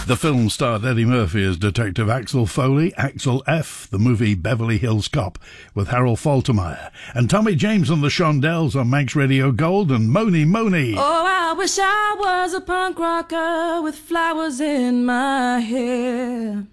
The film starred Eddie Murphy as Detective Axel Foley, Axel F., the movie Beverly Hills Cop, with Harold Faltermeyer, and Tommy James and the Shondells on Manx Radio Gold, and Moni Moni. Oh, I wish I was a punk rocker with flowers in my hair.